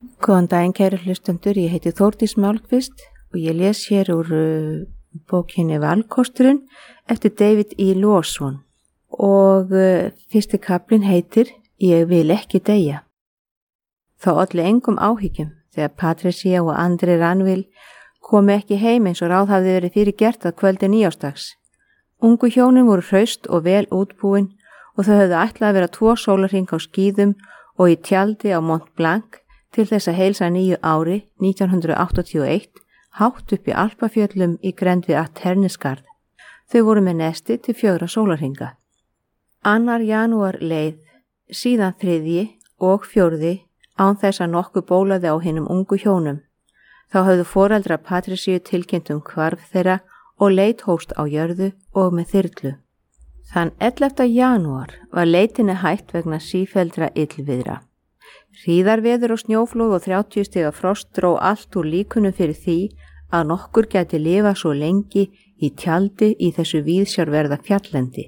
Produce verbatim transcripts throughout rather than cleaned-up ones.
Góðan daginn kæru hlustendur, ég heiti Þórdís Málkvist og ég les hér úr uh, bókinni Valkosturinn eftir David E. Lawson og uh, fyrsti kaflinn heitir Ég vil ekki deyja. Þá olli engum áhyggjum þegar Patricia og Andri Ranville komu ekki heim eins og ráð hafði verið fyrir gert að kvöldi nýjársdags. Ungu hjónin voru hraust og vel útbúin og þau höfðu ætlað að vera tvo sólarhring á skíðum og í tjaldi á Mont Blanc til þess að heilsa nýju ári nítján hundrað áttatíu og eitt hátt upp í Alpafjöllum í grennd við Aternisgarð. Þau voru með nesti til fjögra sólarhinga. Annar janúar leið, síðan þriðji og fjórði án þess að nokkuð bólaði á hinum ungu hjónum. Þá höfðu foreldra Patricia tilkynnt um hvarf þeirra og leit hófst á jörðu og með þyrlu. Þann ellefta janúar var leitinni hætt vegna sífelldra illviðra. Hríðarveður og snjóflóð og þrjátíu stiga frost dró allt úr líkunum fyrir því að nokkur gæti lifa svo lengi í tjaldi í þessu víðsjárverða fjalllendi.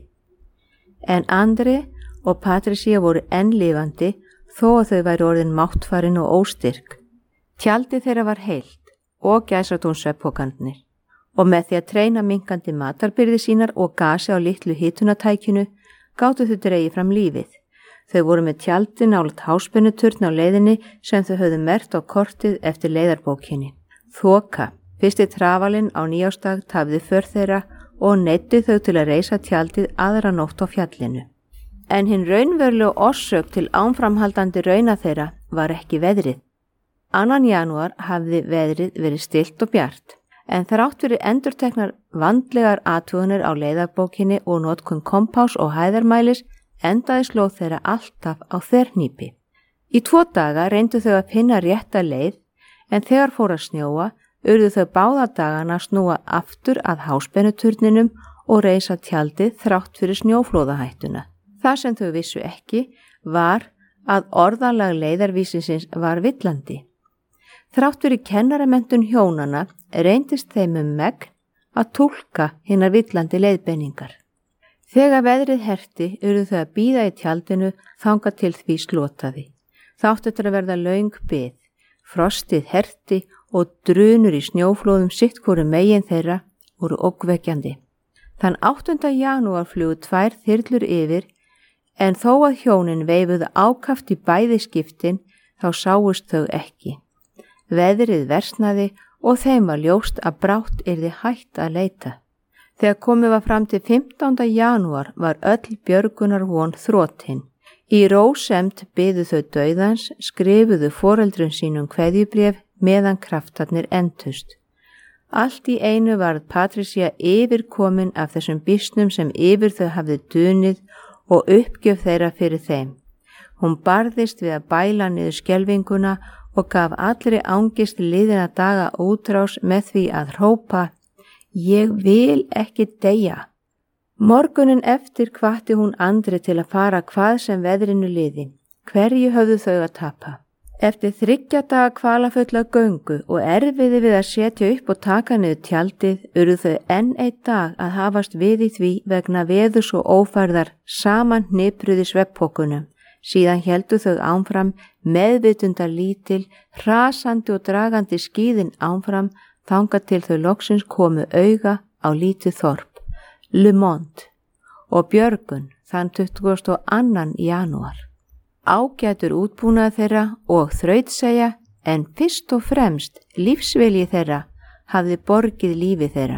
En Andri og Patricia voru enn lifandi þó að þau væru orðin máttfarin og óstyrk. Tjaldi þeirra var heilt og gæsatún svefnpokarnir og með því að treyna minkandi matarbyrði sínar og gasi á litlu hitunatækinu gátu þau dregið fram lífið. Þau voru með tjaldi nálægt háspennuturn á leiðinni sem þau höfðu merkt á kortið eftir leiðarbókinni. Þoka, fyrsti trafalinn á nýjársdag tafði för þeirra og neyddi þau til að reisa tjaldið aðra nótt á fjallinu. En hinn raunverulegu orsök til áframhaldandi rauna þeirra var ekki veðrið. Annan janúar hafði veðrið verið stillt og bjart, en þrátt fyrir endurteknar vandlegar athuganir á leiðarbókinni og notkun kompás og hæðarmælis endaði slóð þeirra alltaf á þernýpi. Í tvo daga reyndu þau að finna rétta leið, en þegar fór að snjóa, urðu þau báða dagana að snúa aftur að háspennuturninum og reisa tjaldið þrátt fyrir snjóflóðahættuna. Það sem þau vissu ekki var að orðalag leiðarvísinsins var villandi. Þrátt fyrir kennaramentun hjónana reyndist þeim um megn að túlka hinar villandi leiðbeiningar. Þegar veðrið herti urðu þau að bíða í tjaldinu þangað til því slotaði. Það átti eftir að verða löng bið. Frostið herti og drunur í snjóflóðum sitt hvoru megin þeirra voru ógnvekjandi. Þann áttunda janúar flugu tvær þyrlur yfir, en þó að hjónin veifuðu ákaft í bæði skiptin þá sáust þau ekki. Veðrið versnaði og þeim var ljóst að brátt yrði hætt að leita. Þegar komið var fram til fimmtánda janúar var öll björgunar von þrotin. Í rósemd biðu þau dauðans, skrifuðu foreldrum sínum kveðjubréf meðan kraftarnir entust. Allt í einu varð Patricia yfirkomin af þessum býsnum sem yfir þau hafði dunið og uppgjöf þeirra fyrir þeim. Hún barðist við að bæla niður skelfinguna og gaf allri angist liðina daga útrás með því að hrópa Ég vil ekki deyja. Morgunin eftir hvatti hún Andri til að fara hvað sem veðrinu liði. Hverju höfðu þau að tapa? Eftir þriggja daga kvalafulla göngu og erfiði við að setja upp og taka niður tjaldið urðu þau enn einn dag að hafast við í því vegna veðurs og ófærðar saman hnipruði svefnpokunum. Síðan héldu þau áfram meðvitundar lítil, hrasandi og dragandi skíðin áfram þangað til þau loksins komu auga á lítið þorp, Le Monde, og Björgun þann tuttugasta og annan janúar. Ágætur útbúnað þeirra og þrautseigja, en fyrst og fremst lífsvilji þeirra hafði borgið lífi þeirra.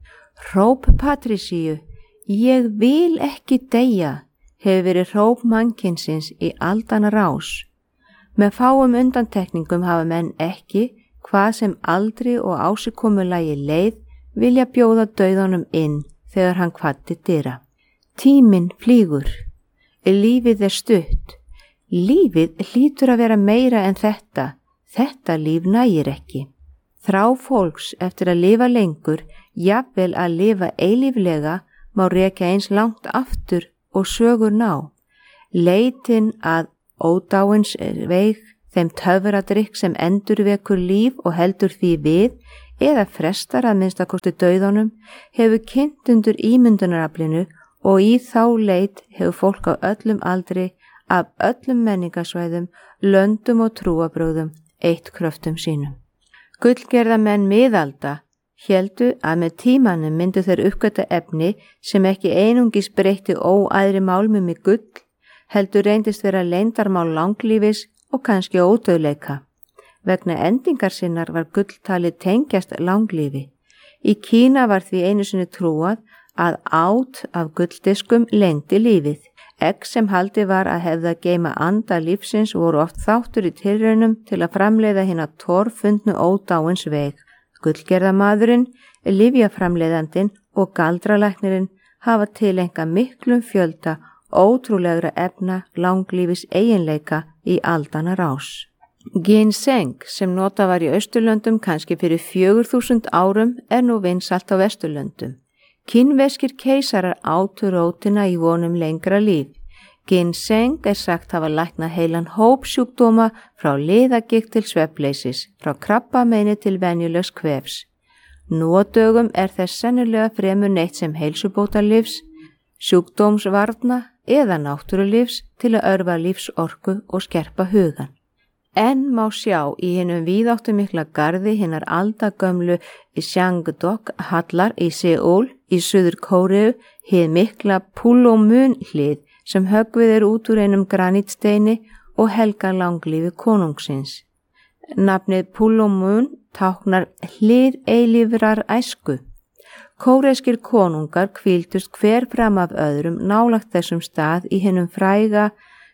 Hróp Patriciu, ég vil ekki deyja, hefur verið hróp mannkynsins í aldanna rás. Með fáum undantekningum hafa menn ekki, hvað sem aldri og ásikomulagi leið, vilja bjóða dauðanum inn þegar hann kvaddi dyra. Tíminn flýgur. Lífið er stutt. Lífið hlýtur að vera meira en þetta. Þetta líf nægir ekki. Þrá fólks eftir að lifa lengur, jafnvel að lifa eilíflega, má rekja eins langt aftur og sögur ná. Leitin að ódáins veig, þeim töfradrykk sem endurvekur líf og heldur því við, eða frestar að minnstakosti dauðanum, hefur kynnt undir ímyndunaraflinu og í þá leit hefur fólk á öllum aldri, af öllum menningarsvæðum, löndum og trúabrögðum eitt kröftum sínum. Gullgerðamenn miðalda héldu að með tímanum myndu þeir uppgöta efni sem ekki einungis breytti óæðri málmum í gull, heldur reyndist vera leyndarmál langlífis og kannski ódauðleika. Vegna endingar sinnar var gulltalið tengjast langlífi. Í Kína var því einu sinni trúað að át af gulldiskum leyndi lífið. Egg sem haldi var að hefða geyma anda lífsins voru oft þáttur í tilraunum til að framleiða hina torfundnu ódáins veg. Gullgerðamaðurinn, lyfjaframleiðandinn og galdralæknirinn hafa tilenga miklum fjölda ótrúlegra efna langlífis eiginleika í aldana rás. Ginseng sem nota var í Austurlöndum kannski fyrir fjögur þúsund árum er nú vinsælt á Vesturlöndum. Kínverskir keisarar átu rótina í vonum lengra líf. Ginseng er sagt hafa læknað heilan hóp sjúkdóma frá liðagigt til svefnleysis, frá krabbameini til venjulegs kvefs. Nú á dögum er þess sennilega fremur neitt sem heilsubótarlyfs, sjúkdómsvarna eða náttúrulífs til að örva lífsorku og skerpa hugan. En má sjá í hinum víðáttumikla garði hinnar aldagömlu Sangdok hallar í Seúl í Suður Kóreu hið mikla Púlómun hlið sem höggvið er út úr einum granítsteini og helga langlífi konungsins. Nafnið Púlómun táknar hlið eilífrar æsku. Kóreskir konungar hvíldust hver fram af öðrum nálægt þessum stað í hinum fræga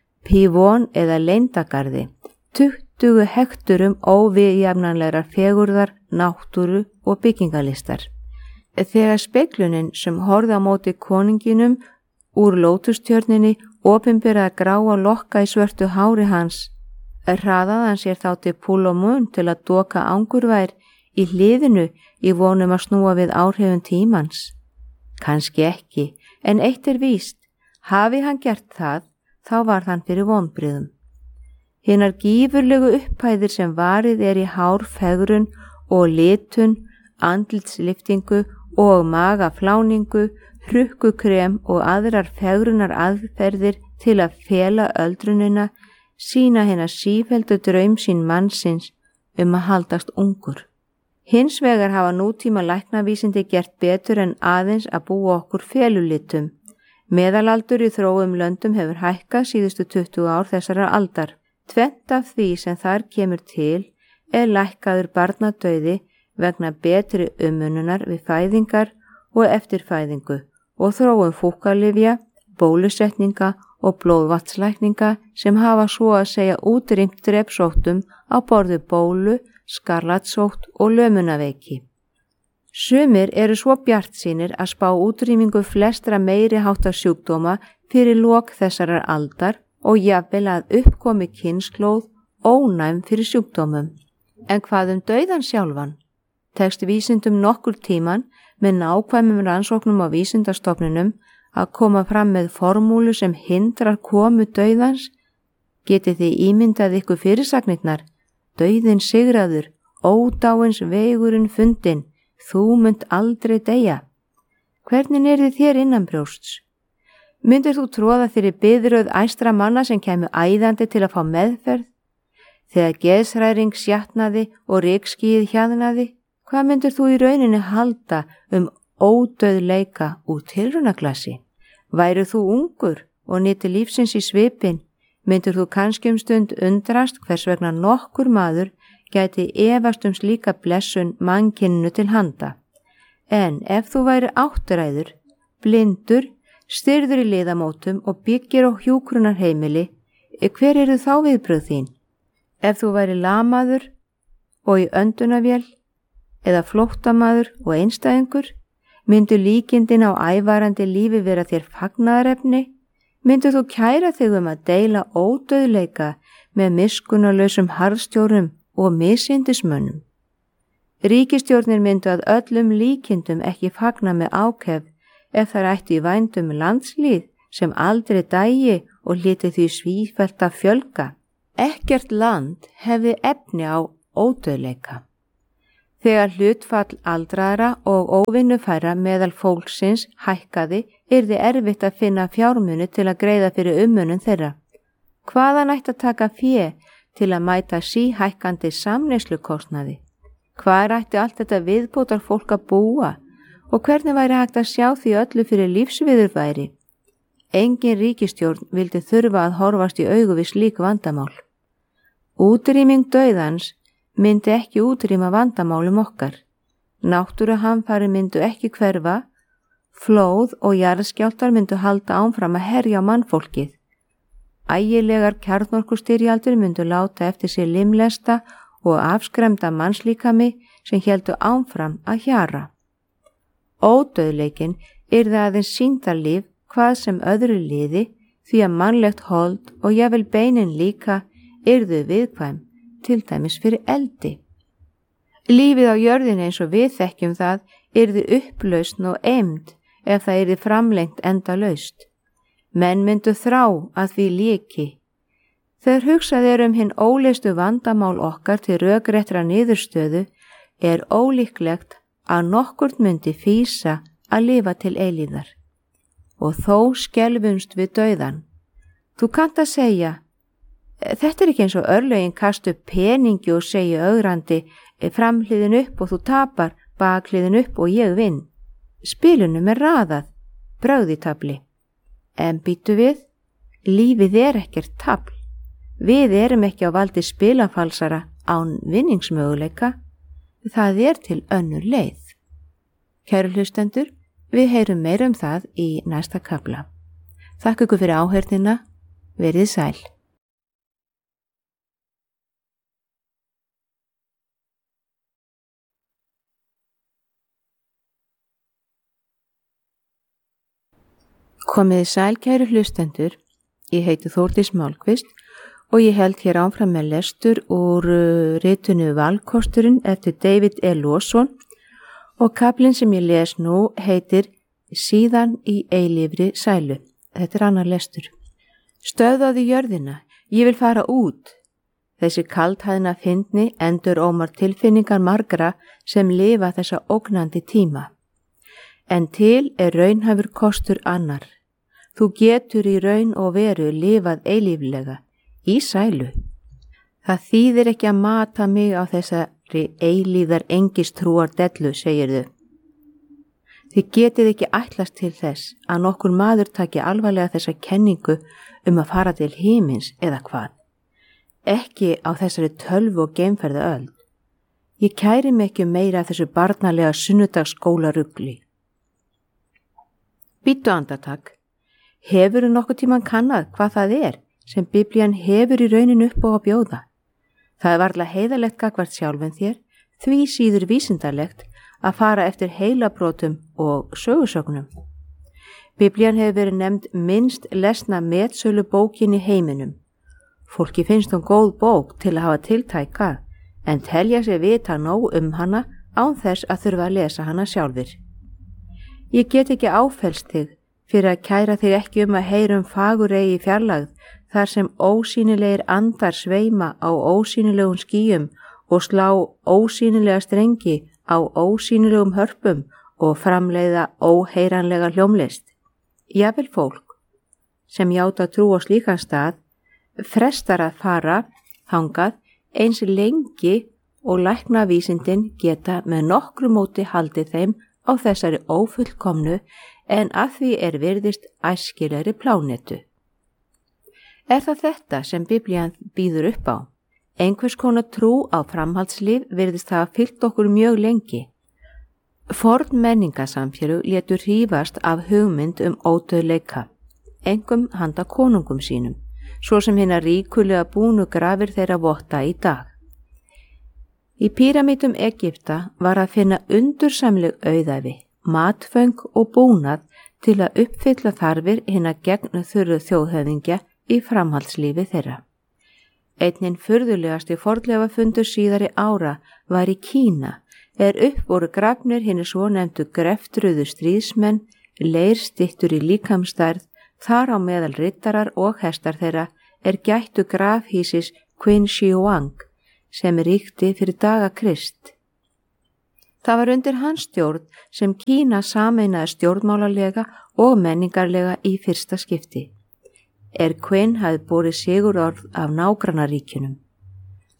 Pívon eða leyndagarði. tuttugu hekturum óviðjafnanlegar fegurðar, náttúru og byggingalistar. Þegar speglunin sem horfði á móti koninginum úr lótustjörninni opinberaði gráa lokka í svörtu hári hans, hraðaði hann sér þá til Púlómun til að doka angurvær í hliðinu í vonum að snúa við áhrifum tímans. Kannski ekki, en eitt er víst, hafi hann gert það, þá var hann fyrir vonbrigðum. Hinar gífurlegu upphæðir sem varið er í hárfegrun og litun, andlitsliftingu og magafláningu, hrukkukrem og aðrar fegrunar aðferðir til að fela öldrunina sína hinar sífeldu draum sín mannsins um að haldast ungur. Hins vegar hafa nútíma læknavísindi gert betur en aðeins að búa okkur felulitum. Meðalaldur í þróum löndum hefur hækkað síðustu tuttugu ár þessarar aldar. Tvennt af því sem þar kemur til er lækkaður barnadauði vegna betri umönnunar við fæðingar og eftirfæðingu og þróun fúkkalyfja, bólusetninga og blóðvatslækninga sem hafa svo að segja útrýmt drepsóttum á borðu bólu, skarlatsótt og lömunaveiki. Sumir eru svo bjartsýnir að spá útrýmingu flestra meiri háttar sjúkdóma fyrir lok þessarar aldar og jafnvel að uppkomi kynslóð ónæm fyrir sjúkdómum. En hvað um dauðan sjálfan? Tekst vísindum nokkur tíman með nákvæmum rannsóknum á vísindastofnunum að koma fram með formúlu sem hindrar komu dauðans? Getið þið ímyndað ykkur fyrirsagnirnar? Dauðin sigraður, ódáins vegurinn fundin, þú munt aldrei deyja. Hvernig er þið þér innan brjósts? Myndir þú tróða fyrir biðröð æstra manna sem kæmu æðandi til að fá meðferð? Þegar geðshræring sjatnaði og rykskýið hjaðnaði, hvað myndir þú í rauninni halda um ódauðleika úr tilraunaglasi? Væru þú ungur og nyti lífsins í svipinn, myndir þú kannski um stund undrast hvers vegna nokkur maður gæti efast um slíka blessun mannkynninu til handa. En ef þú væri áttræður, blindur, styrður í liðamótum og byggir á hjúkrunarheimili, hver eru þá viðbrögð þín? Ef þú væri lamaður og í öndunavél eða flóttamaður og einstæðingur, myndu líkindin á ævarandi lífi vera þér fagnaðarefni? Myndu þú kæra þig um að deila ódauðleika með miskunnarlausum harðstjórum og misyndismönnum? Ríkisstjórnir myndu að öllum líkindum ekki fagna með ákefð ef þær ættu í vændum landslýð sem aldrei dægi og hlyti því svífellt að fjölga. Ekkert land hefði efni á ódauðleika. Þegar hlutfall aldraðra og óvinnufæra meðal fólksins hækkaði, yrði erfitt að finna fjármuni til að greiða fyrir umönnun þeirra. Hvaðan ætti að taka fé til að mæta síhækkandi samneyslukostnaði. Hvar ætti allt þetta viðbótar fólk að búa og hvernig væri hægt að sjá því öllu fyrir lífsviðurværi? Engin ríkisstjórn vildi þurfa að horfast í augu við slík vandamál. Útrýming dauðans myndi ekki útrýma vandamálum okkar. Náttúruhamfarir myndu ekki hverfa, flóð og jarðskjálftar myndu halda áfram að herja á mannfólkið. Ægilegar kjarnorkustyrjaldir myndu láta eftir sér limlesta og afskremda mannslíkami sem héldu áfram að hjara. Ódauðleikin yrði aðeins sýndarlíf hvað sem öðru liði því að mannlegt hold og jafnvel beinin líka yrðu viðkvæm, til dæmis fyrir eldi. Lífið á jörðinni eins og við þekkjum það yrði upplausn og eymd ef það yrði framlengt endalaust. Menn myndu þrá að því líki. Þegar hugsað er um hinn óleystu vandamál okkar til rökréttra niðurstöðu er ólíklegt að nokkurt myndi fýsa að lifa til eilífðar. Og þó skelfumst við dauðan. Þú kannt að segja, þetta er ekki eins og örlögin kastu peningi og segja ögrandi, framhliðin upp og þú tapar, bakhliðin upp og ég vinn. Spilunum er raðað, brögðitabli. En býtu við, lífið er ekkert tabl. Við erum ekki á valdi spilafalsara án vinningsmöguleika. Það er til önnur leið. Kæru hlustendur, við heyrum meira um það í næsta kafla. Þakka ykkur fyrir áheyrnina, verið sæl. Komiði sæl kæru hlustendur, ég heiti Þórdís Málkvist og ég held hér áfram með lestur úr uh, ritinu Valkosturinn eftir David E. Lawson og kaflinn sem ég les nú heitir Síðan í eilífri sælu. Þetta er annar lestur. Stöðvaðu jörðina, ég vil fara út. Þessi kaldhæðna fyndni endur ómar tilfinningar margra sem lifa þessa ógnandi tíma. En til er raunhæfur kostur annar. Þú getur í raun og veru lifað eilíflega, í sælu. Það þýðir ekki að mata mig á þessari eilífðar engistrúar dellu, segirðu. Þið getið ekki ætlast til þess að nokkur maður taki alvarlega þessa kenningu um að fara til himins eða hvað. Ekki á þessari tölvu og geimferða öld. Ég kæri mig ekki meira þessu barnalega sunnudagsskólarugli. Bíddu andartak. Hefurðu nokkuð tíman kannað hvað það er sem Biblían hefur í rauninu upp á að bjóða? Það er varla heiðalegt gagvart sjálfum þér, því síður vísindarlegt að fara eftir heilabrótum og sögusögnum. Biblían hefur verið nefnd minnst lesna metsölu bókin í heiminum. Fólki finnst hún góð bók til að hafa tiltækað, en telja sig vita nóg um hana án þess að þurfa að lesa hana sjálfur. Ég get ekki áfellst þig fyrir að kæra þig ekki um að heyra um fagureygi fjarlægð þar sem ósýnilegir andar sveima á ósýnilegum skýjum og slá ósýnilega strengi á ósýnilegum hörpum og framleiða óheyranlega hljómlist. Jafnvel fólk sem játa trú á slíkan stað frestar að fara þangað eins lengi og læknavísindin geta með nokkru móti haldið þeim á þessari ófullkomnu en að því er virðist æskilegri plánetu. Er það þetta sem Biblían býður upp á? Einhvers konar trú á framhaldslíf virðist hafa fylgt okkur mjög lengi. Forn menningasamfélög létu hrífast af hugmynd um ódauðleika, einkum handa konungum sínum, svo sem hinna ríkulega búnu grafir þeirra votta í dag. Í píramítum Egypta var að finna undursamleg auðæfi, matföng og búnað til að uppfylla þarfir hinna gegn þurru þjóðhöfðingja í framhaldslífi þeirra. Einnin furðulegasti fornleifafundur síðari ára var í Kína, er upp voru grafnir hinni svonefndu greftruðu stríðsmenn, leirstyttur í líkamstærð, þar á meðal rittarar og hestar þeirra er gættu grafhýsis Qin Shi Huang, sem ríkti fyrir daga Krist. Það var undir hans stjórn sem Kína sameinaði stjórnmálalega og menningarlega í fyrsta skipti. Er Qin hafði borið sigurorð af nágrannaríkjunum.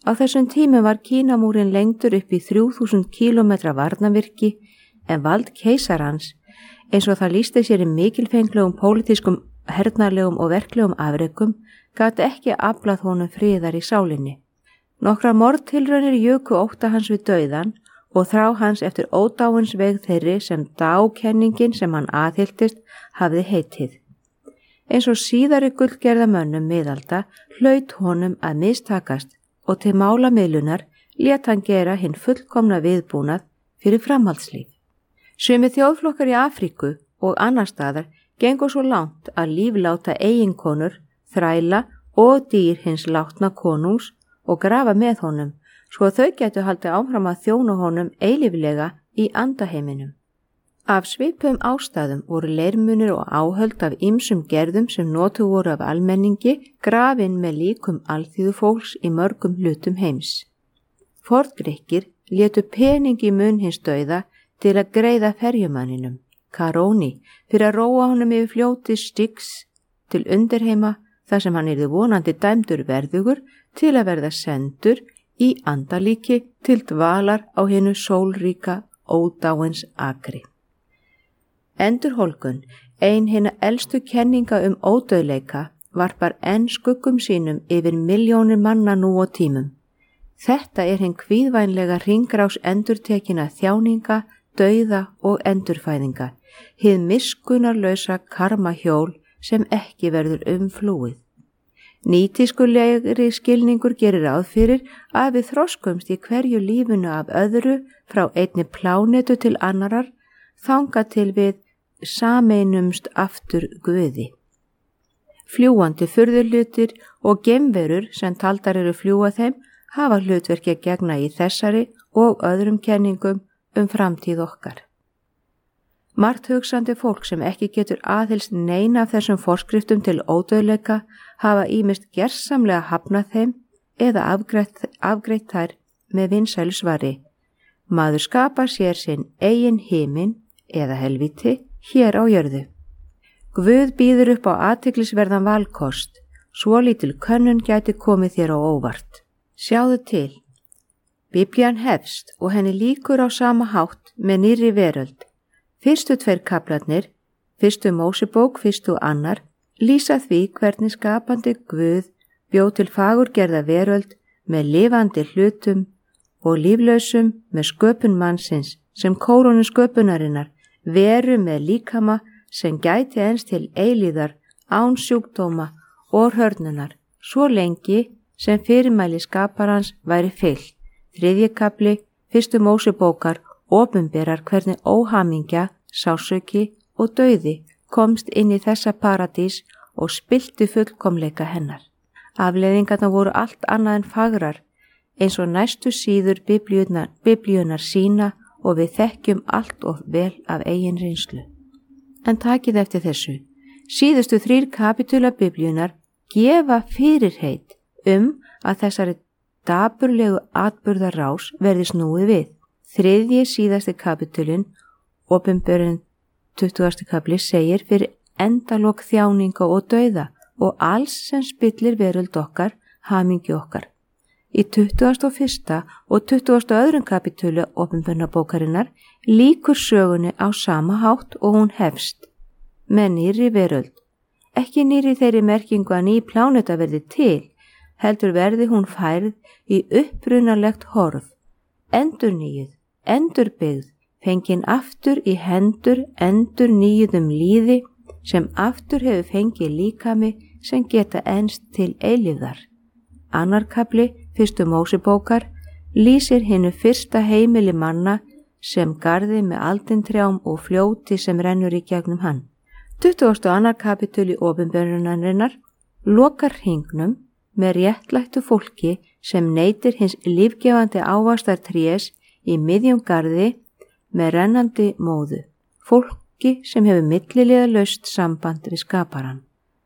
Á þessum tímum var Kínamúrin lengdur upp í þrjú þúsund kílómetra varnarvirki en vald keisarans, eins og það lýsti sér í mikilfenglegum pólitískum, hernaðlegum og verklegum afrekum, gat ekki aflað honum friðar í sálinni. Nokkra morðtilraunir juku ótta hans við dauðan og þrá hans eftir ódáins veg þeirri sem dákenningin sem hann aðhylltist hafði heitið. Eins og síðari gullgerða mönnum miðalda hlaut honum að mistakast og til málamiðlunar lét hann gera hinn fullkomna viðbúnað fyrir framhaldslíf. Sumir þjóðflokkar í Afríku og annar staðar gengur svo langt að lífláta eiginkonur, þræla og dýr hins látna konungs og grafa með honum, svo að þau getu haldið áfram að þjóna honum eilíflega í andaheiminum. Af svipum ástæðum voru leirmunir og áhöld af ýmsum gerðum sem notuð voru af almenningi grafin með líkum alþýðufólks í mörgum hlutum heims. Forngrikkir létu pening í munn hins dauða til að greiða ferjumanninum, Karóni, fyrir að róa honum yfir fljótið Styx til undirheima þar sem hann yrði vonandi dæmdur verðugur til að verða sendur í andalíki til dvalar á hinu sólríka ódáins akri. Endurhólkun, ein hinna elstu kenninga um ódauðleika, varpar enn skuggum sínum yfir milljónir manna nú á tímum. Þetta er hinn kvíðvænlega hringrás endurtekina þjáninga, dauða og endurfæðinga, hið miskunnarlausa karmahjól sem ekki verður umflúið. Nýtískulegri skilningur gerir ráð fyrir að við þroskumst í hverju lífinu af öðru frá einni plánetu til annarar, þanga til við sameinumst aftur Guði. Fljúandi furðuhlutir og geimverur sem taldar eru fljúa þeim hafa hlutverki að gegna í þessari og öðrum kenningum um framtíð okkar. Margt hugsandi fólk sem ekki getur aðhylst neina af þessum forskriftum til ódauðleika hafa ýmist gersamlega hafnað þeim eða afgreitt, afgreitt þær með vinsælu svari. Maður skapar sér sinn eigin himinn eða helvíti hér á jörðu. Guð býður upp á athyglisverðan valkost, svo lítil könnun gæti komið þér á óvart. Sjáðu til. Biblían hefst og henni líkur á sama hátt með nýrri veröld. Fyrstu tveir kaflarnir, fyrstu Mósebók, fyrstu annar, lýsa því hvernig skapandi Guð bjó til fagurgerða veröld með lifandi hlutum og líflausum með sköpun mannsins sem kórónu sköpunarinnar, veru með líkama sem gæti enst til eilíðar án sjúkdóma og hörnunar, svo lengi sem fyrirmæli skaparans væri fyllt. Þriðji kafli, fyrstu Mósebókar, opinberar hvernig óhamingja, sásauki og dauði komst inn í þessa paradís og spillti fullkomleika hennar. Afleiðingarnar voru allt annað en fagrar, eins og næstu síður biblíunar, biblíunar sína og við þekkjum allt of vel af eigin reynslu. En takið eftir þessu. Síðustu þrír kapitula biblíunar gefa fyrirheit um að þessari dapurlegu atburðarás verði snúið við. Þriðji síðasti kapitulin, opinberun tuttugasti kapli, segir fyrir endalok þjáninga og dauða og alls sem spillir veröld okkar, hamingju okkar. Í tuttugasta og fyrsta og tuttugasta og öðrum kapitulu opinberunarbókarinnar líkur sögunni á sama hátt og hún hefst, með nýrri veröld. Ekki nýrri þeirri merkingu að ný pláneta verði til, heldur verði hún færð í upprunalegt horf, endurnýjuð, endurbyggð, fengin aftur í hendur endur nýjuðum líði sem aftur hefur fengið líkami sem geta enst til eilífðar. Annar kafli, fyrstu Mósebókar, lýsir hinnu fyrsta heimili manna sem garði með aldintrjám og fljóti sem rennur í gegnum hann. tuttugasta og annar kapitúli opinberunarinnar lokar hringnum með réttlættu fólki sem neytir hins lífgefandi ávastar trés í miðjum garði með rennandi móðu, fólki sem hefur millilega laust samband við skaparan.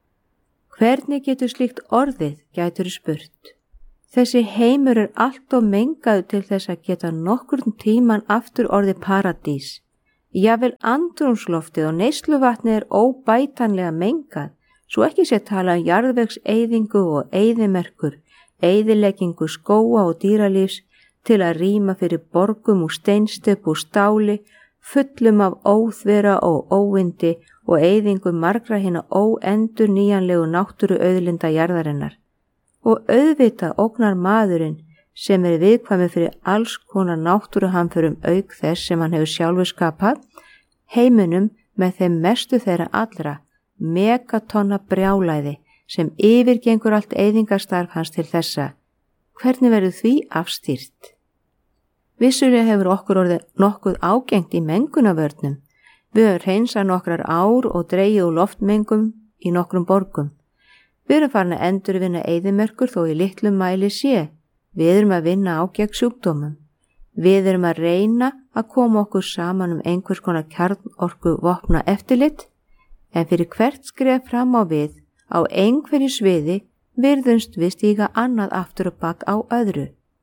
Hvernig getur slíkt orðið, gætur spurt? Þessi heimur er allt of mengaður til þess að geta nokkurn tíman aftur orðið paradís. Jafnvel andrúmsloftið og neysluvatnið er óbætanlega mengað, svo ekki sé tala um jarðvegseyðingu og eyðimerkur, eyðileggingu skóga og dýralífs til að rýma fyrir borgum úr steinstöp og stáli, fullum af óþvera og óvindi og eyðingu margra hinna óendur nýjanlegu náttúru auðlinda jarðarinnar. Og auðvitað ógnar maðurinn sem er viðkvæmur fyrir alls konar náttúruhamförum auk þess sem hann hefur sjálfur skapað, heiminum með þeim mestu þeirra allra, megatonna brjálæði sem yfirgengur allt eyðingarstarf hans til þessa. Hvernig verður því afstýrt? Vissulega hefur okkur orðið nokkuð ágengt í mengunavörnum. Við höfum hreinsað nokkrar ár og dregið úr loftmengum í nokkrum borgum. Við erum farin að endurvinna eyðimerkur þó í litlum mæli sé. Við erum að vinna á gegn sjúkdómum. Við erum að reyna að koma okkur saman um einhvers konar kjarnorku vopna eftirlit, en fyrir hvert skref fram á við á einhverju sviði virðumst við stíga annað aftur og bak á öðru.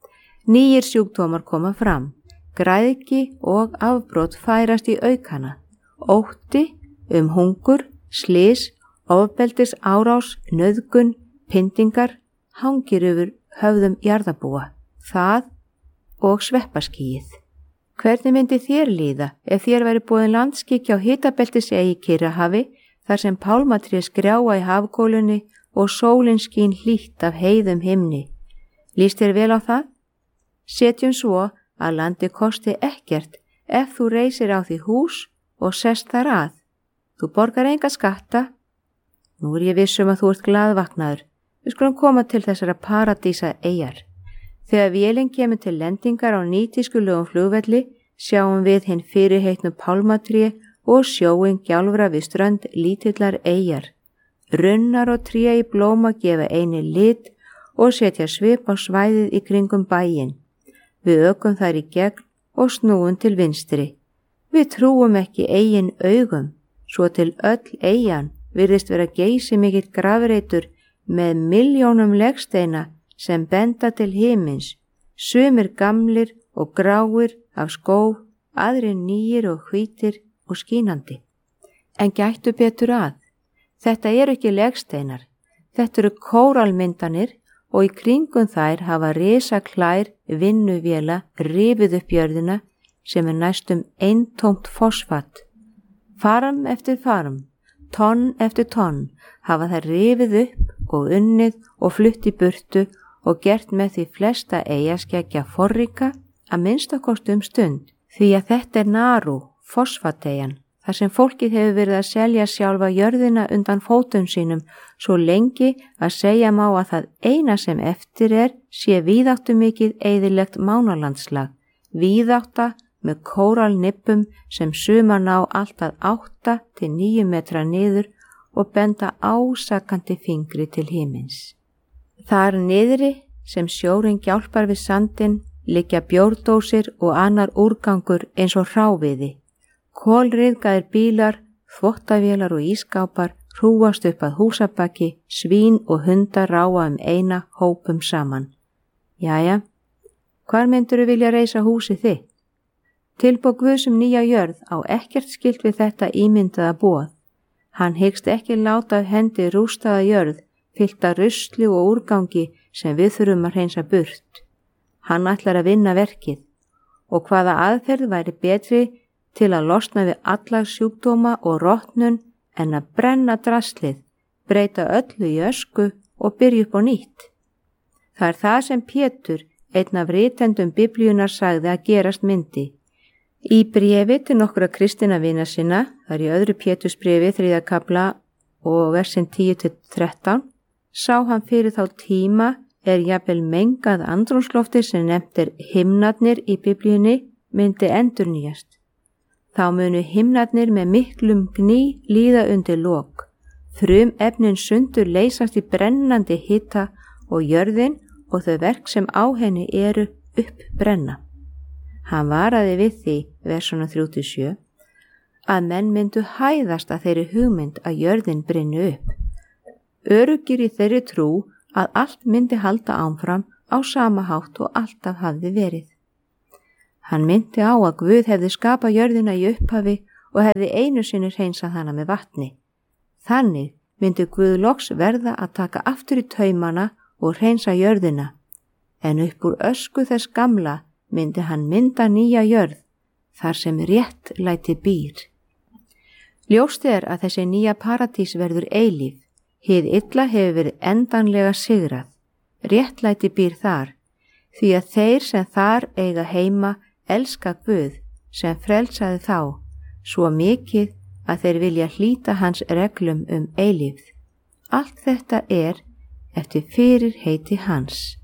Nýjir sjúkdómar koma fram, græðgi og afbrot færast í aukana, ótti um hungur, slys, ofbeldis árás, nauðgun, pyndingar, hangir yfir höfðum jarðarbúa, það og sveppaskýið. Hvernig myndi þér líða ef þér væri boðin landskikja á hitabeltiseyju í Kyrrahafi þar sem pálmatré skrjáa í hafgólunni og sólin skín hlýtt af heiðum himni? Líst þér vel á það? Setjum svo að landi kosti ekkert ef þú reisir á því hús og sest þar að. Þú borgar enga skatta. Nú er ég viss um að þú ert glaðvaknaður. Við skulum koma til þessara paradísa eyjar. Þegar vélin kemur til lendingar á nýtískulegum flugvelli sjáum við hinn fyrirheitnu pálmatré og sjóin gjálfra við strönd lítillar eyjar. Runnar og tré í blóma gefa eini lit og setja svip á svæðið í kringum bæinn. Við ökum þær í gegn og snúum til vinstri. Við trúum ekki eigin augum, svo til öll eyjan virðist vera geysimikill grafreitur með milljónum legsteina sem benda til himins, sumir gamlir og gráir af skóf, aðrir nýjir og hvítir og skínandi. En gættu betur að. Þetta eru ekki legsteinar, þetta eru kóralmyndanir og í kringum þær hafa risaklær vinnuvéla rifið upp jörðina sem er næstum eintómt fosfat. Faram eftir faram, tonn eftir tonn hafa þær rifið upp og unnið og flutt í burtu og gert með því flesta eyjaskeggja forrika að minnstakosti um stund, því að þetta er Naru, fosfateyjan, þar sem fólkið hefur verið að selja sjálfa jörðina undan fótum sínum svo lengi að segja má að það eina sem eftir er sé víðáttumikið eyðilegt mánalandslag, víðátta með kóralnippum sem sumar ná allt að átta til níu metra niður og benda ásakandi fingri til himins. Þar niðri sem sjórinn gjálpar við sandinn liggja bjórdósir og annar úrgangur eins og hráviði. Kolryðgaðir bílar, þvottavélar og ískápar hrúast upp að húsabaki, svín og hundar ráa um eina hópum saman. Jæja, hvar myndirðu vilja reisa húsið þitt? Tilboð Guðs um nýja jörð á ekkert skylt við þetta ímyndaða boð. Hann hyggst ekki láta af hendi rústaða jörð, fyllta rusli og úrgangi sem við þurfum að hreinsa burt. Hann ætlar að vinna verkið og hvaða aðferð væri betri til að losna við alla sjúkdóma og rotnun en að brenna draslið, breyta öllu í ösku og byrja upp á nýtt. Það er það sem Pétur, einn af ritendum Biblíunnar, sagði að gerast myndi. Í bréfi til nokkra kristinna vina sinna, þar í öðru Pétursbréfi þriðja kafla og versin tíu til þrettán, sá hann fyrir þá tíma er jafnvel mengað andrúmslofti sem nefnt er himnarnir í Biblíunni myndi endurnýjast. Þá munu himnarnir með miklum gný líða undir lok. Frum efnin sundur leysast í brennandi hita og jörðin og þau verk sem á henni eru uppbrenna. Hann varaði við því, versuna þrjú til sjö, að menn myndu hæðast að þeirri hugmynd að jörðin brenni upp. Öruggir í þeirri trú að allt myndi halda áfram á sama hátt og alltaf hafði verið. Hann myndi á að Guð hefði skapað jörðina í upphafi og hefði einu sinni hreinsað hana með vatni. Þannig myndi Guð loks verða að taka aftur í taumana og hreinsa jörðina, en upp úr ösku þess gamla myndi hann mynda nýja jörð, þar sem réttlæti býr. Ljóst er að þessi nýja paradís verður eilíf, hið illa hefur verið endanlega sigrað, réttlæti býr þar, því að þeir sem þar eiga heima elska Guð sem frelsaði þá, svo mikið að þeir vilja hlíta hans reglum um eilífð. Allt þetta er eftir fyrirheiti hans.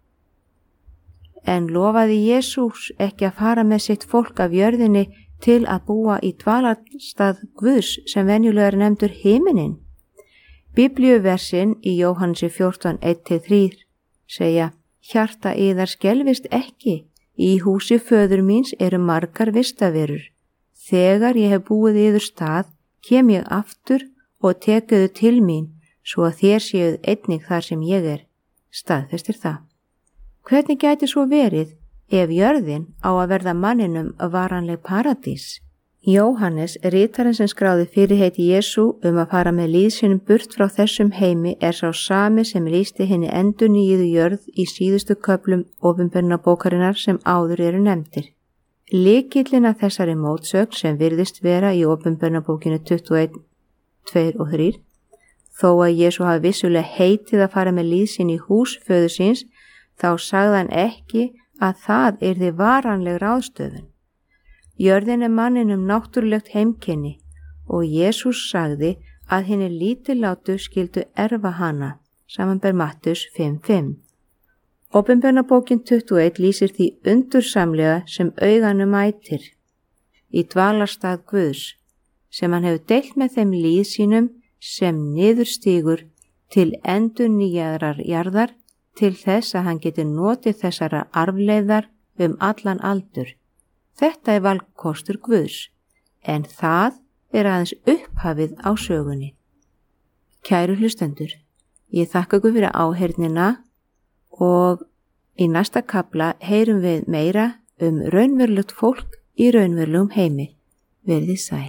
En lofaði Jesús ekki að fara með sitt fólk af jörðinni til að búa í dvalarstað Guðs sem venjulega er nefndur himinin? Biblíuversin í Jóhannesi fjórtán, eitt til þrjú segja: Hjarta yðar skelfist ekki, í húsi föður míns eru margar vistaverur. Þegar ég hef búið yður stað, kem ég aftur og tekuðu til mín, svo að þér séuð einnig þar sem ég er. Staðfestir það. Hvernig gæti svo verið ef jörðin á að verða manninum varanleg paradís? Jóhannes, ritarinn sem skráði fyrirheiti Jesú um að fara með líð sínum burt frá þessum heimi, er sá sami sem lýsti hinni endurnýjuðu jörð í síðustu köflum opinberunarbókarinnar sem áður eru nefndir. Lykillinn að þessari mótsögn sem virðist vera í opinberunarbókinu tuttugu og eitt, tvö og þrjú, þó að Jesú hafi vissulega heitið að fara með líð sín í hús föður síns, þá sagði hann ekki að það yrði varanleg ráðstöfun. Jörðin er manninum náttúrulegt heimkynni og Jesús sagði að hinni lítillátu skildu erfa hana, samanber Mattheus fimm, fimm. Opinberunarbókin tuttugu og eitt lýsir því undursamlega sem auganu mætir, í dvalarstað Guðs, sem hann hefur deilt með þeim líð sínum sem niðurstígur til endurnýjaðrar jarðar, til þess að hann geti notið þessara arfleiðar um allan aldur. Þetta er valkostur Guðs, en það er aðeins upphafið á sögunni. Kæru hlustendur, ég þakka ykkur fyrir áheyrnina og í næsta kafla heyrum við meira um raunverulegt fólk í raunverulegum heimi. Verið sæl.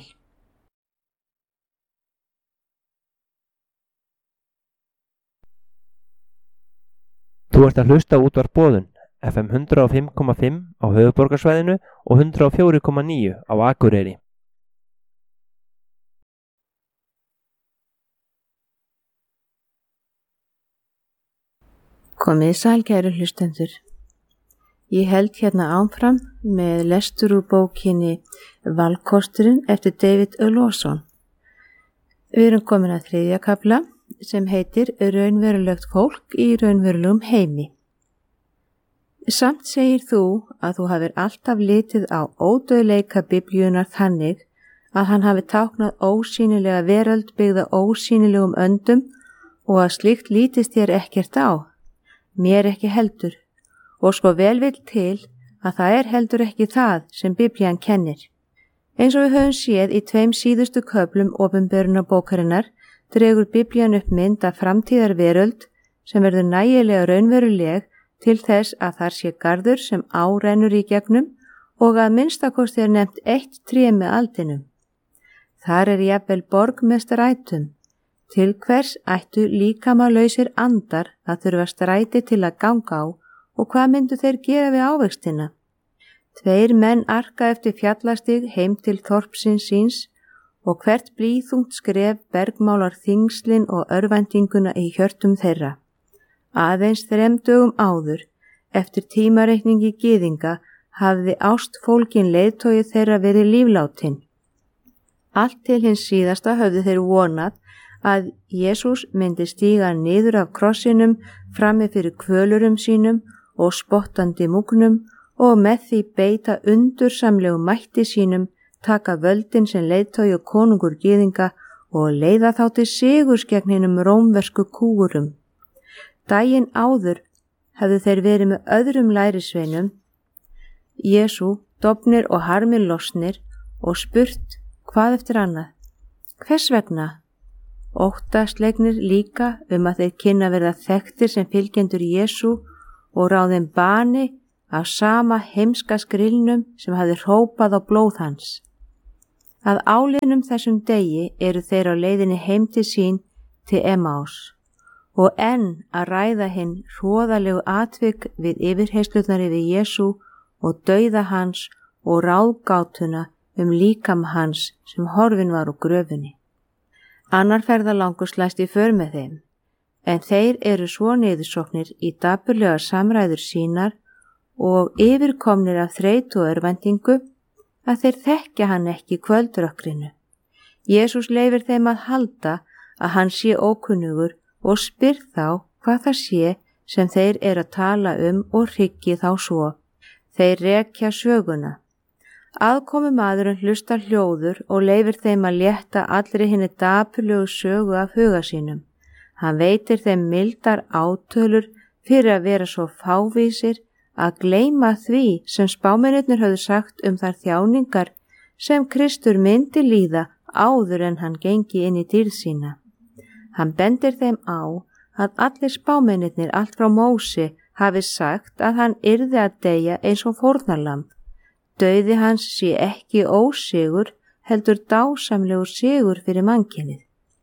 Þú ert að hlusta á Útvarp Boðun, F M hundrað og fimm komma fimm á höfuðborgarsvæðinu og hundrað og fjögur komma níu á Akureyri. Komið sæl, kæru hlustendur. Ég held hérna áfram með lestur úr bókinni Valkosturinn eftir David Lawson. Við erum komin að þriðja kafla sem heitir Raunverulegt fólk í raunverulegum heimi. Samt segir þú að þú hafir alltaf litið á ódauðleika biblíunar þannig að hann hafi táknað ósýnilega veröld byggða ósýnilegum öndum og að slíkt lítist þér ekkert á. Mér ekki heldur, og sko vel vill til að það er heldur ekki það sem biblían kennir. Eins og við höfum séð í tveim síðustu köflum opinberunarbókarinnar dregur biblían upp mynd af framtíðar veröld sem verður nægilega raunveruleg til þess að þar sé garður sem árennur í gegnum og að minnstakosti er nefnt eitt tré með aldinum. Þar er jafnvel borg með strætum. Til hvers ættu líkamalausir andar að þurfa stræti til að ganga á og hvað myndu þeir gera við ávextina? Tveir menn arka eftir fjallastig heim til þorpsins síns og hvert blýþungt skref bergmálar þingslin og örvæntinguna í hjörtum þeirra. Aðeins þrem dögum áður, eftir tímareikningi gyðinga, hafði ástfólkin leiðtogi þeirra verið líflátin. Allt til hins síðasta höfðu þeir vonað að Jesús myndi stíga niður af krossinum frammi fyrir kvölurum sínum og spottandi múgnum og með því beita undursamlegu mætti sínum, taka völdin sem leiðtogi og konungur gyðinga og leiða þá til sigurs gegn hinum rómversku kúgurum. Daginn áður hefðu þeir verið með öðrum lærisveinum, Jesú, dofnir og harmir losnir og spurt hvað eftir annað. Hvers vegna? Óttaslegnir líka um að þeir kynna verða þekktir sem fylgjendur Jesú og ráðin bani af sama heimska skrilnum sem hafði hrópað á blóð hans. Að áliðnum þessum degi eru þeir á leiðinni heim til sín til Emmaus og enn að ræða hinn hroðalegu atvik við yfirheyrslurnar yfir Jesú og dauða hans og ráðgátuna um líkam hans sem horfin var úr gröfunni. Annar ferðalangur slæst í för með þeim, en þeir eru svo niðursoknir í dapurlegar samræður sínar og yfirkomnir af þreytu og örvæntingu að þeir þekkja hann ekki í kvöldrökkrinu. Jesús leyfir þeim að halda að hann sé ókunnugur og spyr þá hvað það sé sem þeir eru að tala um og hryggi þá svo. Þeir rekja söguna. Aðkomu maðurinn hlustar hljóður og leyfir þeim að létta allri hinni dapurlegu sögu af huga sínum. Hann veitir þeim mildar átölur fyrir að vera svo fávísir að gleyma því sem spámennirnir höfðu sagt um þær þjáningar sem Kristur myndi líða áður en hann gengi inn í dýrð sína. Hann bendir þeim á að allir spámennirnir allt frá Móse hafi sagt að hann yrði að deyja eins og fórnarlamb. Dauði hans sé ekki ósigur, heldur dásamlegur sigur fyrir mannkynið.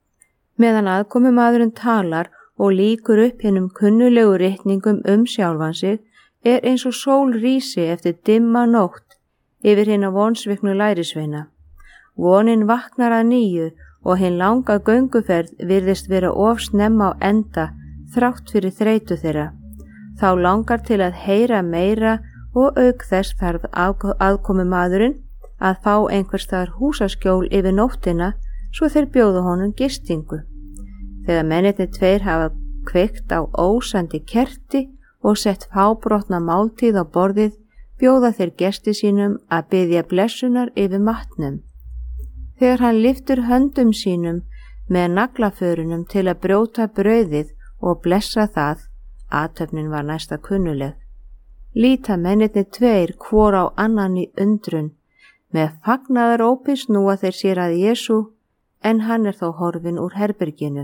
Meðan aðkomu maðurinn talar og líkur upp hennum kunnulegu ritningum um sjálfan sig, er eins og sól rísi eftir dimma nótt yfir hina vonsviknu lærisveina. Vonin vaknar að nýju og hinn langa gönguferð virðist vera of snemma á enda þrátt fyrir þreytu þeirra. Þá langar til að heyra meira og auk þess þarf aðkomu maðurinn að fá einhvers staðar húsaskjól yfir nóttina svo þeir bjóða honum gistingu. Þegar mennirnir tveir hafa kveikt á ósandi kerti og sett fábrotna máltíð á borðið, bjóða þeir gesti sínum að biðja blessunar yfir matnum. Þegar hann lyftur höndum sínum með naglaförunum til að brjóta brauðið og blessa það, athöfnin var næsta kunnuleg. Líta mennirnir tveir hvor á annan í undrun, með fagnaðarópi snúa þeir sér að Jesú, en hann er þó horfin úr herberginu.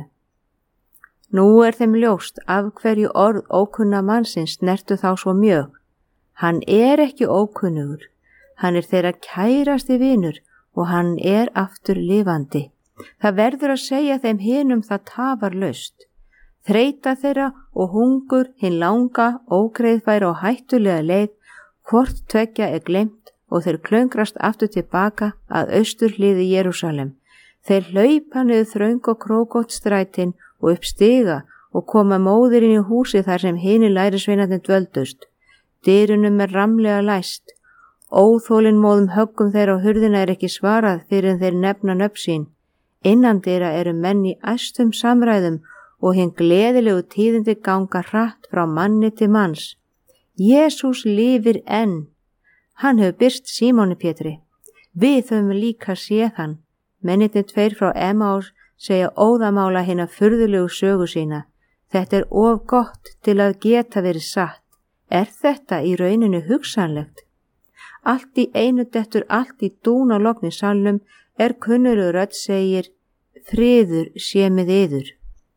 Nú er þeim ljóst af hverju orð ókunna mannsins snertu þá svo mjög. Hann er ekki ókunnugur, hann er þeirra kærasti vinur og hann er aftur lifandi. Það verður að segja þeim hinum það tafarlaust. Þreyta þeirra og hungur hinn langa, ógreiðfæra og hættulega leið, hvort tveggja er gleymt og þeir klöngrast aftur tilbaka að austurhliði Jerúsalem. Þeir hlaupa niður þröng og krókótt strætin og upp stiga og koma móðir inn í húsi þar sem hinir lærisveinarnir dvöldust. Dyrunum er ramlega læst. Óþolinmóðum höggum þeirra á hurðina er ekki svarað fyrir en þeir nefna nöfn sín. Innan dyra eru menn í æstum samræðum og hinn gleðilegu tíðindi ganga hratt frá manni til manns. Jesús lifir enn. Hann hefur birst Símoni Pétri. Við höfum líka séð hann. Mennirnir tveir frá Emmaus segja óðamála hina furðulegu sögu sína. Þetta er of gott til að geta verið satt. Er þetta í rauninu hugsanlegt? Allt í einu dettur allt í dún á logni salnum er kunnurur rödd segir, friður sé með yður.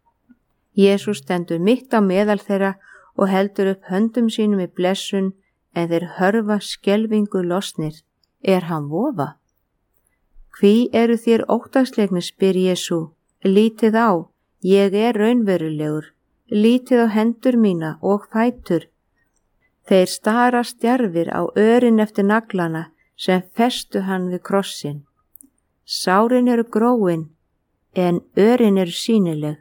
Jesús stendur mitt á meðal þeirra og heldur upp höndum sínum í blessun en þeir hörfa skelfingu losnir. Er hann vofa? Hví eru þér óttaslegnir, spyr Jesú. Lítið á, ég er raunverulegur. Lítið á hendur mína og fætur. Þeir stara stjarfir á örin eftir naglana sem festu hann við krossin. Sárin eru gróin, en örin eru sýnileg.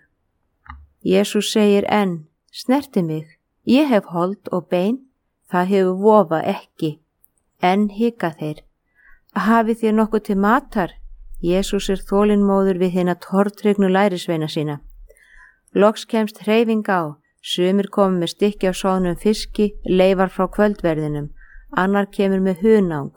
Jesús segir enn, snerti mig, ég hef hold og bein, það hefur vofa ekki. Enn hika þeir. Hafið þér nokkuð til matar? Jesús er þolinmóður við hina tortryggnu lærisveina sína. Loks kemst hreyfing á, sumir komu með stykki af soðnum fiski, leifar frá kvöldverðinum, annar kemur með hunang.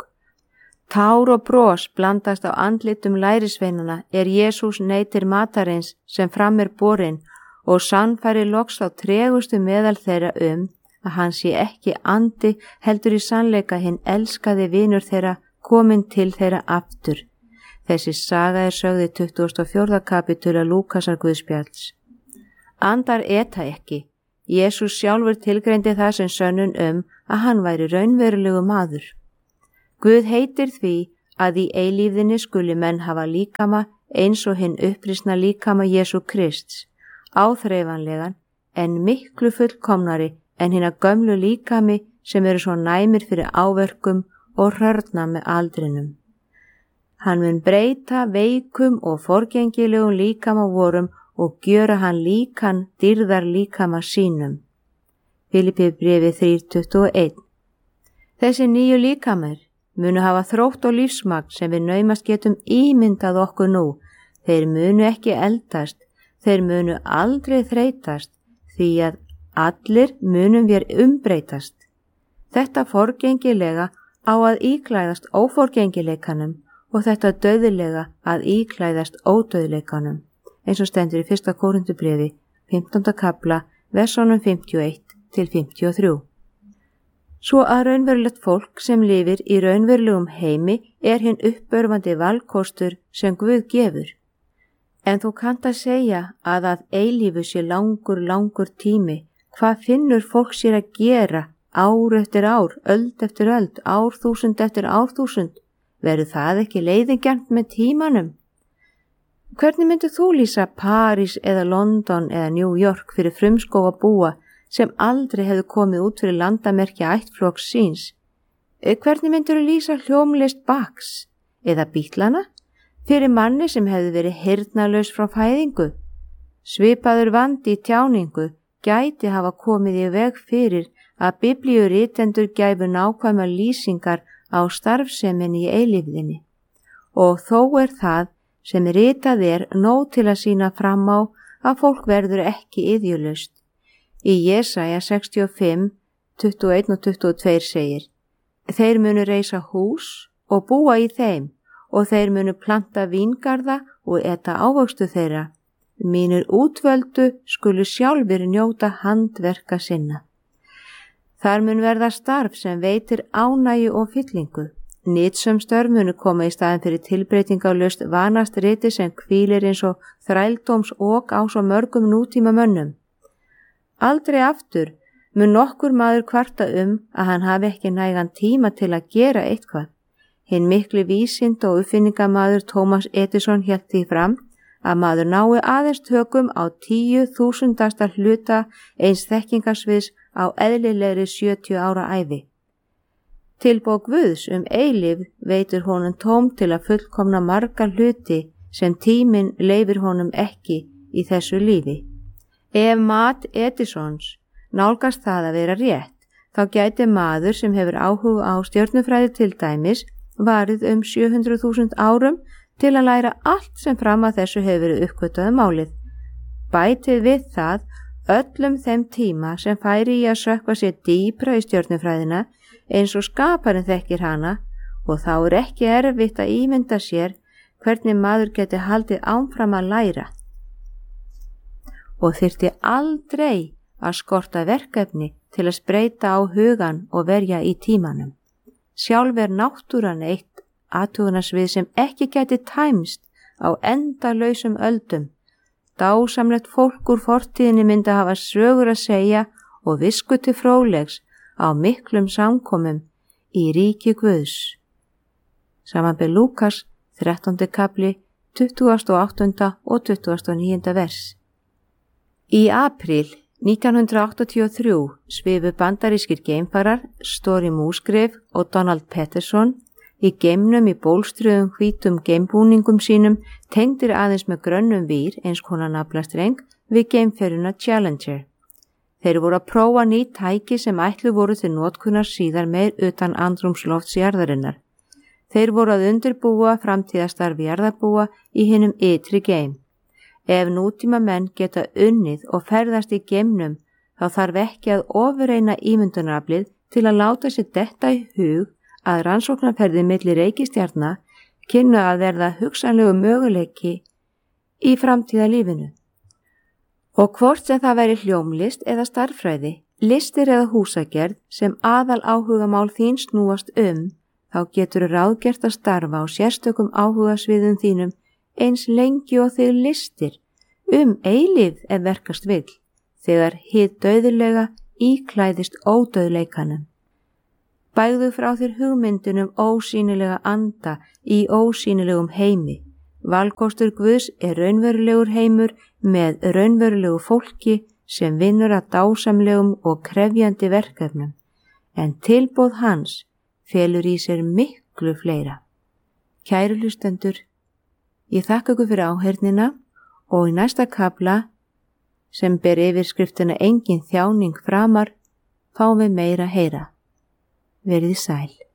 Tár og bros blandast á andlitum lærisveinana er Jesús neytir matarins sem fram er borinn og sannfæri loks á tregustu meðal þeirra um að hann sé ekki andi heldur í sannleika hinn elskaði vinur þeirra kominn til þeirra aftur. Þessi saga er sögð í tuttugasta og fjórða kapítula Lúkasar Guðspjalls. Andar eta ekki. Jesús sjálfur tilgreindi það sem sönnun um að hann væri raunverulegu maður. Guð heitir því að í eilífðinni skuli menn hafa líkama eins og hinn upprisna líkama Jesú Krists, áþreifanlegan en miklu fullkomnari en hina gömlu líkami sem eru svo næmir fyrir áverkum og hrörna með aldrinum. Hann mun breyta veikum og forgengilegum líkama vorum og gjöra hann líkan dýrðar líkama sínum. Filippíubréfið þrjú tuttugu og eitt. Þessi nýju líkamar munu hafa þrótt og lífsmagn sem við naumast getum ímyndað okkur nú. Þeir munu ekki eldast, þeir munu aldrei þreytast, því að allir munum við umbreytast. Þetta forgengilega á að íklæðast óforgengileikanum og þetta dauðlega að íklæðast ódauðleikanum, eins og stendur í fyrsta Kórinthubréfi, fimmtánda kafla, versunum fimmtíu og eitt til fimmtíu og þrjú. Svo að raunverulegt fólk sem lifir í raunverulegum heimi er hinn uppörvandi valkostur sem Guð gefur. En þú kannt að segja að að eilífu sé langur, langur tími. Hvað finnur fólk sér að gera ár eftir ár, öld eftir öld, árþúsund eftir árþúsund? Verður það ekki leiðigjarnt með tímanum? Hvernig myndir þú lýsa París eða London eða New York fyrir frumskóga búa sem aldrei hefðu komið út fyrir landamerkja ættflokks síns? Hvernig myndir þú lýsa hljómlist Bachs eða Bítlana fyrir manni sem hefði verið heyrnarlaus frá fæðingu? Svipaður vandi í tjáningu gæti hafa komið í veg fyrir að biblíurritendur gæfu nákvæma lýsingar á starfseminni í eilífðinni. Og þó er það sem ritað er nóg til að sýna fram á að fólk verður ekki iðjulaust. Í Jesaja sextíu og fimm, tuttugu og eitt og tuttugu og tvö segir: Þeir munu reisa hús og búa í þeim og þeir munu planta víngarða og eta ávöxtu þeirra. Mínir útvöldu skulu sjálfur njóta handverka sinna. Þar mun verða starf sem veitir ánægju og fyllingu. Nytsöm störf munu koma í staðin fyrir tilbreytingarlaust vanast riti sem hvílir eins og þrældóms ok á svo mörgum nútíma mönnum. Aldrei aftur mun nokkur maður kvarta um að hann hafi ekki nægan tíma til að gera eitthvað. Hinn mikli vísinda og uppfinningamaður Thomas Edison hélt því fram að maður nái aðeins tökum á tíu þúsundasta hluta eins þekkingarsviðs á eðlilegri sjötíu ára ævi. Tilboð Guðs um eilífð veitir honum tóm til að fullkomna marga hluti sem tíminn leyfir honum ekki í þessu lífi. Ef mat Edisons nálgast það að vera rétt, þá gæti maður sem hefur áhuga á stjörnufræði til dæmis varið um sjö hundruð þúsund árum til að læra allt sem fram að þessu hefur verið uppgötvað málið. Bætið við það öllum þeim tíma sem færi í að sökkva sér dýpra í stjörnufræðina eins og skaparinn þekkir hana, og þá er ekki erfitt að ímynda sér hvernig maður geti haldið áfram að læra. Og þyrfti aldrei að skorta verkefni til að spreyta á hugan og verja í tímanum. Sjálf er náttúran eitt athugunarsvið sem ekki gæti tæmst á endalausum öldum. Dásamlegt fólk úr fortíðinni myndi hafa sögur að segja og visku til fróðlegs á miklum samkomum í ríki Guðs. Samanber Lúkas, þrettándi kafli, tuttugasta og áttunda og tuttugasta og níunda vers. Í apríl nítján hundrað áttatíu og þrjú svifu bandarískir geimfarar Story Musgrave og Donald Peterson í geimnum í bólstruðum hvítum geimbúningum sínum tengdir aðeins með grönnum vír eins konar naflastreng við geimferuna Challenger. Þeir voru að prófa ný tæki sem ætlu voru til notkunar síðar meir utan andrúmslofts jarðarinnar. Þeir voru að undirbúa framtíðastarfi jarðarbúa í hinum ytri geim. Ef nútíma menn geta unnið og ferðast í geimnum, þá þarf ekki að ofurreina ímyndunaraflið til að láta sér detta í hug að rannsóknarferði milli reikistjarna kynnu að verða hugsanlegu möguleiki í framtíðalífinu. Og hvort sem það veri hljómlist eða starffræði, listir eða húsagerð sem aðal áhugamál þín snúast um, þá getur ráðgert að starfa á sérstökum áhugasviðum þínum eins lengi og þig listir um eilífð ef verkast vill, þegar hið dauðlega íklæðist ódauðleikanum. Bægðu frá þér hugmyndunum ósýnilega anda í ósýnilegum heimi. Valkostur Guðs er raunverulegur heimur með raunverulegu fólki sem vinnur að dásamlegum og krefjandi verkefnum, en tilboð hans felur í sér miklu fleira. Kæru hlustendur, ég þakka ykkur fyrir áheyrnina og í næsta kafla sem ber yfirskriftina Engin þjáning framar fáum við meira heyra. Verið sæl.